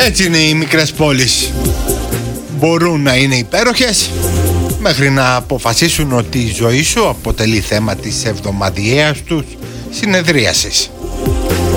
Έτσι είναι οι μικρές πόλεις. Μπορούν να είναι υπέροχες μέχρι να αποφασίσουν ότι η ζωή σου αποτελεί θέμα της εβδομαδιαίας τους συνεδρίασης.